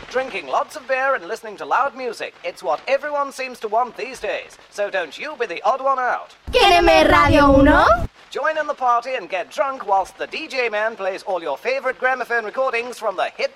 Drinking lots of beer and listening to loud music. It's what everyone seems to want these days. So don't you be the odd one out. ¿Quiereme Radio 1? Join in the party and get drunk whilst the DJ man plays all your favorite gramophone recordings from the hit